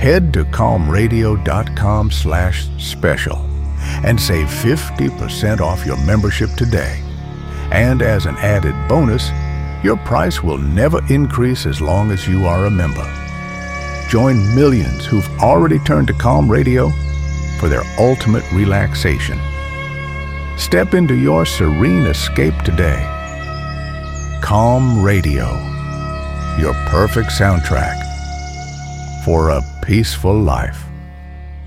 Head to calmradio.com/special and save 50% off your membership today. And as an added bonus, your price will never increase as long as you are a member. Join millions who've already turned to Calm Radio for their ultimate relaxation. Step into your serene escape today. Calm Radio, your perfect soundtrack for a peaceful life.